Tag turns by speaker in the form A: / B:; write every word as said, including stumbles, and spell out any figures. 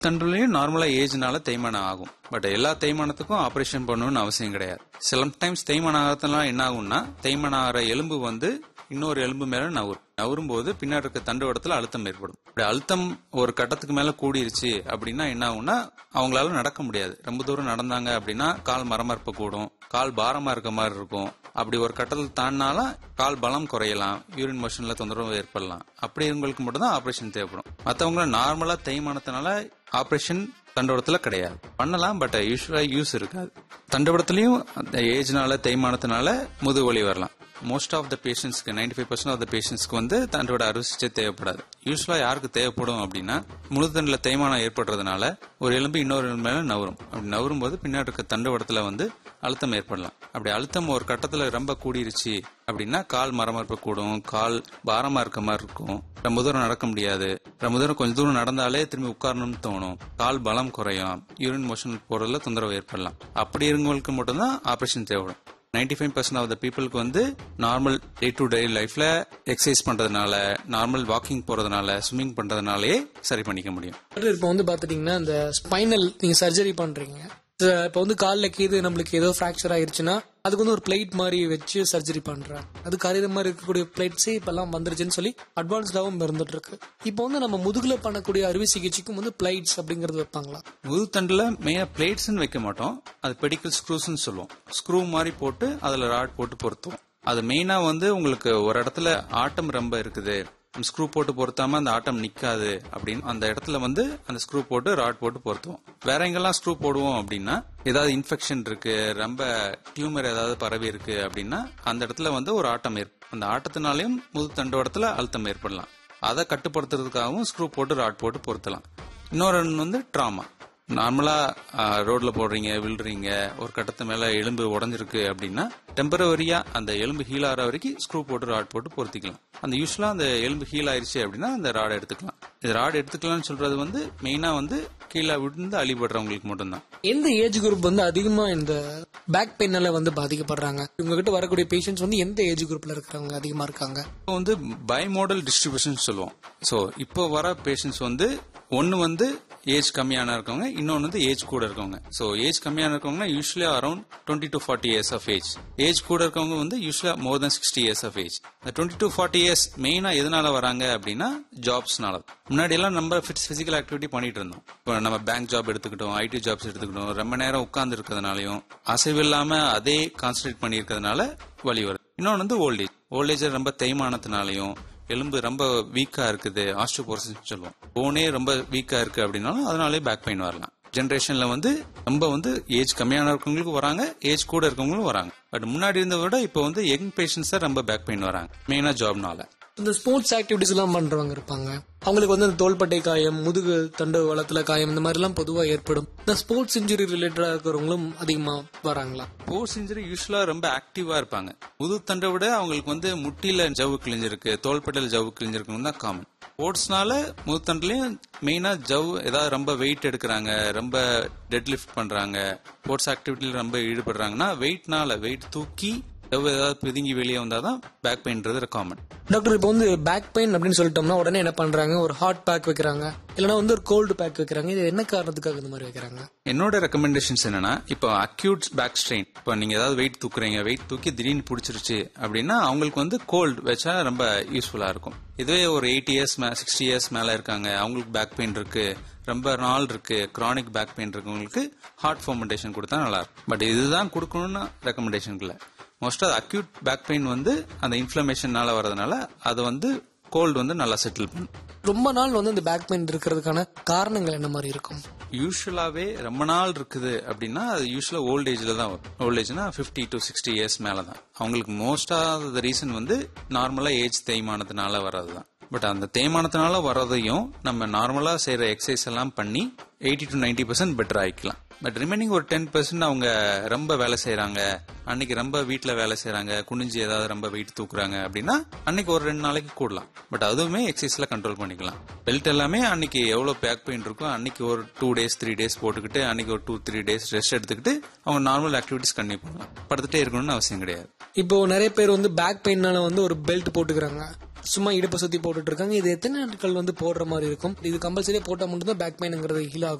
A: தண்டுலையும் நார்மலா ஏஜ்னால தேய்மானம் ஆகும். பட் எல்லா தேய்மானத்துக்கும் ஆபரேஷன் பண்ணணும்னு அவசியம் கிடையாது. சில டைம்ஸ் தேய்மானம் ஆகிறதுனால என்ன ஆகும்னா, தேய்மானம் ஆகிற எலும்பு வந்து இன்னொரு எலும்பு மேல நவரும். நவரும் போது பின்னாடி இருக்க தண்டுவடத்துல அழுத்தம் ஏற்படும். இப்படி அழுத்தம் ஒரு கட்டத்துக்கு மேல கூடிருச்சு அப்படின்னா என்ன ஆகும்னா, அவங்களால நடக்க முடியாது. ரொம்ப தூரம் நடந்தாங்க அப்படின்னா கால் மரமரப்பு கூடும், கால் பாரமா இருக்க மாதிரி இருக்கும். அப்படி ஒரு கட்டத்தில் தாண்டினாலும் கால் பலம் குறையலாம், யூரின் மோஷன்ல தொந்தரவு ஏற்படலாம். அப்படி உங்களுக்கு மட்டும் தான் ஆபரேஷன் தேவைப்படும். மற்றவங்க நார்மலா தேய்மானத்தினால ஆபரேஷன் தண்டுவடத்துல கிடையாது. பண்ணலாம், பட் யூஸ்வலா யூஸ் இருக்காது. தண்டுவடத்திலையும் ஏஜ்னால தேய்மானத்தினால முதுகு வலி வரலாம். மோஸ்ட் ஆஃப் த பேஷண்ட்ஸ்க்கு ninety five percent of the பேஷண்ட்ஸ்க்கு வந்து தண்டோட அறுவை சிகிச்சை தேவைப்படாது. யூஸ்வலா யாருக்கு தேவைப்படும் அப்படின்னா, முழு தண்டுல தேய்மானம் ஏற்படுறதுனால ஒரு எலும்பு இன்னொரு எலும்பு மேல நவரும். அப்படி நவரும் போது பின்னாடி இருக்க தண்டுவடத்துல வந்து அழுத்தம் ஏற்படலாம். அப்படி அழுத்தம் ஒரு கட்டத்துல ரொம்ப கூடிருச்சு அப்படின்னா கால் மரமரப்பு கூடும், கால் பாரமா இருக்க மாதிரி இருக்கும், ரொம்ப தூரம் நடக்க முடியாது, ரொம்ப தூரம் கொஞ்சம் தூரம் நடந்தாலே திரும்பி உட்காரணும்னு தோணும், கால் பலம் குறையும், யூரின் மோஷன் போறதுல தொந்தரவு ஏற்படலாம். அப்படி இருந்தவங்களுக்கு மட்டும்தான் ஆபரேஷன் தேவைப்படும். Ninety five percent of the பீப்புளுக்கு வந்து நார்மல் டே டு டே லைஃப்ல எக்ஸசைஸ் பண்றதுனால, நார்மல் வாக்கிங் போறதுனால, ஸ்விம்மிங் பண்றதுனாலே சரி பண்ணிக்க முடியும்.
B: இப்போ வந்து பாத்துட்டீங்கன்னா, இந்த ஸ்பைனல் நீங்க சர்ஜரி பண்றீங்க, இப்போ வந்து காலில் கீது நம்மளுக்கு ஏதோ ஃப்ராக்சர் ஆயிருச்சுன்னா அதுக்கு வந்து ஒரு பிளேட் மாதிரி வச்சு சர்ஜரி பண்றாங்க. அது கரைத மாதிரி இருக்கக்கூடிய பிளேட்ஸே இப்பெல்லாம் வந்துருச்சுன்னு சொல்லி அட்வான்ஸ்டாவும் இருந்துட்டு இருக்கு. இப்போ வந்து நம்ம முதுகுல பண்ணக்கூடிய அறுவை சிகிச்சைக்கும் வந்து பிளேட்ஸ் அப்படிங்கறது வைப்பாங்களா?
A: முது தண்டுல மெயினா பிளேட்ஸ் வைக்க மாட்டோம், அது பெடிக்கல் ஸ்க்ரூஸ் சொல்லுவோம். ஸ்க்ரூ மாதிரி போட்டு அதுல ராட் போட்டு பொருத்துவோம். அது மெயினா வந்து உங்களுக்கு ஒரு இடத்துல ஆட்டம் ரொம்ப இருக்குது, ஸ்க்ரூ போட்டு பொருத்தாம அந்த ஆட்டம் நிக்காது அப்படின்னு அந்த இடத்துல வந்து அந்த ஸ்க்ரூ போட்டு ராட் போட்டு பொருத்துவோம். வேற எங்கெல்லாம் ஸ்க்ரூ போடுவோம் அப்படின்னா, ஏதாவது இன்ஃபெக்ஷன் இருக்கு, ரொம்ப டியூமர் ஏதாவது பரவி இருக்கு அப்படின்னா அந்த இடத்துல வந்து ஒரு ஆட்டம் ஏற்படும். அந்த ஆட்டத்தினாலையும் முது தண்டுவடத்துல அழுத்தம் ஏற்படலாம். அதை கட்டுப்படுத்துறதுக்காகவும் ஸ்க்ரூ போட்டு ராட் போட்டு பொருத்தலாம். இன்னொரு வந்து ட்ராமா. நார்மலா ரோட்ல போடுறீங்க, விழுறீங்க, ஒரு கட்டத்து மேல எலும்பு உடஞ்சிருக்கு அப்படின்னா டெம்பரவரியா அந்த எலும்பு ஹீல் ஆகிற வரைக்கும் ஸ்க்ரூ போட்டு ராட் போட்டு பொருத்திக்கலாம். அந்த யூஸ்வலா அந்த எலும்பு ஹீல் ஆயிருச்சு அப்படின்னா அந்த ராட் எடுத்துக்கலாம். இது ராட் எடுத்துக்கலாம்னு சொல்றது வந்து மெயினா வந்து கீழே விழுந்து அழிபடுறவங்களுக்கு மட்டும்தான்.
B: எந்த ஏஜ் குரூப் வந்து அதிகமா இந்த பேக் பெயினால வந்து பாதிக்கப்படுறாங்க? உங்ககிட்ட வரக்கூடிய பேஷண்ட்ஸ் வந்து எந்த ஏஜ் குரூப்ல இருக்கிறவங்க அதிகமா இருக்காங்க?
A: இப்போ வந்து பைமோடல் டிஸ்ட்ரிபியூஷன் சொல்லுவோம். ஸோ இப்போ வர பேஷண்ட்ஸ் வந்து ஒன்னு வந்து ஏஜ் கம்மியான இருக்கவங்க, இன்னொன்னு வந்து ஏஜ் கூட இருக்கவங்க. சோ ஏஜ் கம்மியான இருக்கவங்க usually around twenty to forty years of age. Age கூட இருக்கவங்க வந்து யூஸ்வலா மோர் தென் சிக்ஸ்டி இயர்ஸ் ஆஃப் ஏஜ். இந்த டுவெண்ட்டி டு ஃபார்ட்டி இயர்ஸ் மெயினா எதனால வராங்க அப்படின்னா ஜாப்ஸ்னால. முன்னாடி எல்லாம் நம்ம பிசிக்கல் ஆக்டிவிட்டி பண்ணிட்டு இருந்தோம். இப்போ நம்ம பேங்க் ஜாப் எடுத்துக்கிட்டோம், ஐடி ஜாப்ஸ் எடுத்துக்கிட்டோம், ரொம்ப நேரம் உட்கார்ந்து இருக்கிறதுனாலையும் அசைவு இல்லாம அதே கான்சன்ட்ரேட் பண்ணி இருக்கிறதுனால வலி வருது. இன்னொன்னு வந்து ஓல்டேஜ். ஓல்டேஜ் ரொம்ப தேய்மானத்தினாலையும் எலும்பு ரொம்ப வீக்கா இருக்குது, ஆஸ்டியோபோரோசிஸ் சொல்லுவோம். போனே ரொம்ப வீக்கா இருக்கு அப்படின்னாலும் அதனாலே பேக் பெயின் வரலாம். ஜெனரேஷன்ல வந்து ரொம்ப வந்து ஏஜ் கம்மியான இருக்கவங்களுக்கு வராங்க, ஏஜ் கூட இருக்கவங்களும் வராங்க. பட் முன்னாடி இருந்ததை விட இப்போ வந்து யங் பேஷண்ட்ஸ் தான் ரொம்ப பேக் பெயின் வராங்க, மெயினா ஜாப்னால.
B: இந்த ஸ்போர்ட்ஸ் ஆக்டிவிட்டிஸ் எல்லாம் பண்றவங்க இருப்பாங்க, அவங்களுக்கு வந்து தோள்பட்டை காயம், முதுகு தண்டு வளத்துல காயம், இந்த மாதிரி எல்லாம் பொதுவா ஏற்படும். இந்த ஸ்போர்ட்ஸ் இன்ஜுரி ரிலேட்டடா இருக்கிறவங்களும் அதிகமா வராங்களா?
A: ஸ்போர்ட்ஸ் இன்ஜுரி யூஸ்வலா ரொம்ப ஆக்டிவா இருப்பாங்க. முதுகு தண்டை விட அவங்களுக்கு வந்து முட்டில ஜவ்வு கிழிஞ்சிருக்கு, தோள்பட்டையில ஜவ்வு கிழிஞ்சிருக்கு தான் காமன். ஸ்போர்ட்ஸ்னால முதுத்தண்டுலயும் மெயினா ஜவ் ஏதாவது ரொம்ப வெயிட் எடுக்கிறாங்க, ரொம்ப டெட் லிஃப்ட் பண்றாங்க, ஸ்போர்ட்ஸ் ஆக்டிவிட்டியில ரொம்ப ஈடுபடுறாங்கன்னா வெயிட்னால வெயிட் தூக்கி ஏதாவது பிதுங்கி வெளியே வந்தாதான் பேக் பெயின்றது காமன்.
B: டாக்டர், இப்போ வந்து பேக் பெயின் அப்படின்னு சொல்லிட்டோம்னா உடனே என்ன பண்றாங்க, ஒரு ஹாட் பேக் வைக்கிறாங்க, இல்லைன்னா வந்து ஒரு கோல்டு பேக் வைக்கிறாங்க. இது என்ன காரணத்துக்காக இந்த மாதிரி வைக்கிறாங்க?
A: என்னோட ரெக்கமெண்டேஷன்ஸ் என்னன்னா, இப்போ அக்யூட் பேக் ஸ்ட்ரெயின், இப்போ நீங்க ஏதாவது வெயிட் தூக்குறீங்க, வெயிட் தூக்கி திடீர்னு பிடிச்சிருச்சு அப்படின்னா அவங்களுக்கு வந்து கோல்டு வச்சா ரொம்ப யூஸ்ஃபுல்லா இருக்கும். இதுவே ஒரு எயிட்டி இயர்ஸ் சிக்ஸ்டி இயர்ஸ் மேல இருக்காங்க, அவங்களுக்கு பேக் பெயின் இருக்கு, ரொம்ப நாள் இருக்கு, கிரானிக் பேக் பெயின் இருக்கவங்களுக்கு ஹார்ட் ஃபர்மெண்டேஷன் கொடுத்தா நல்லா இருக்கும். பட் இதுதான் கொடுக்கணும்னு ரெக்கமெண்டேஷன் இல்லை. மோஸ்டா அக்யூட் பேக் பெயின் வந்து அந்த இன்ஃபிளமேஷனால வரதுனால அது வந்து கோல்டு வந்து நல்லா செட்டில் பண்ணும்.
B: ரொம்ப நாள் வந்து இந்த பேக் பெயின் இருக்கிறதுக்கான காரணங்கள் என்ன மாதிரி இருக்கும்?
A: யூஸ்வலாவே ரொம்ப நாள் இருக்குது அப்படின்னா அது யூஸ்வலா ஓல்ட் ஏஜ்ல தான் வரும். Volt ஏஜ்னா fifty to sixty years மேலதான். அவங்களுக்கு மோஸ்டா த ரீசன் வந்து நார்மலா ஏஜ் தேய்மானத்தினால வர்றதுதான். பட் அந்த தேய்மானத்தினால வர்றதையும் நம்ம நார்மலா செய்யற எக்ஸசைஸ் எல்லாம் பண்ணி eighty to ninety percent better ஆயிக்கலாம். But remaining ஒரு டென் பர்சன்ட் அவங்க ரொம்ப வேலை செய்யறாங்க, அன்னைக்கு ரொம்ப வீட்டுல வேலை செய்யறாங்க, குனிஞ்சு ஏதாவது ரொம்ப வெயிட் தூக்குறாங்க அப்படின்னா அன்னைக்கு ஒரு ரெண்டு நாளைக்கு கூடலாம். பட் அதுவுமே எக்ஸசைஸ்ல கண்ட்ரோல் பண்ணிக்கலாம். பெல்ட் எல்லாமே அன்னைக்கு எவ்வளவு பேக் பெயின் இருக்கோ அன்னைக்கு ஒரு டூ டேஸ் த்ரீ டேஸ் போட்டுக்கிட்டு அன்னைக்கு ஒரு டூ த்ரீ டேஸ் ரெஸ்ட் எடுத்துக்கிட்டு அவங்க நார்மல் ஆக்டிவிட்டிஸ் கண்டினியூ பண்ணலாம். படுத்துட்டே இருக்கணும்னு அவசியம் கிடையாது.
B: இப்போ நிறைய பேர் வந்து பேக் பெயின்னால வந்து ஒரு பெல்ட் போட்டுக்கிறாங்க, சும்மா இடுப்பை சுத்தி போட்டுட்டு இருக்காங்க. இது எத்தனை நாட்கள் வந்து போடுற மாதிரி இருக்கும்? இது கம்பல்சரியா போட்டா மட்டும் தான் பேக் பெயின்ங்கிறது ஹீல் ஆகும்.